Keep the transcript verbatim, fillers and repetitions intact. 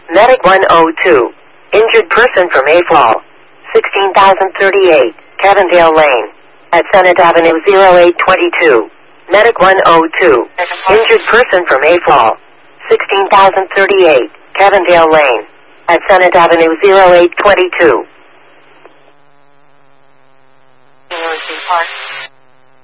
Medic one oh two. Injured person from Mayfall. sixteen thousand thirty-eight, Cavendale Lane. At Senate Avenue zero eight twenty-two. Medic one oh two. Injured person from Mayfall. sixteen thousand thirty-eight, Cavendale Lane. At Senate Avenue zero eight twenty-two. Park.